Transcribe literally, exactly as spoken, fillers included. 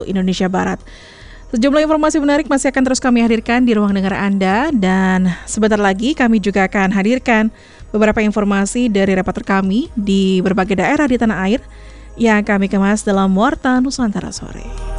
Indonesia Barat. Sejumlah informasi menarik masih akan terus kami hadirkan di ruang dengar Anda, dan sebentar lagi kami juga akan hadirkan beberapa informasi dari reporter kami di berbagai daerah di tanah air yang kami kemas dalam Warta Nusantara Sore.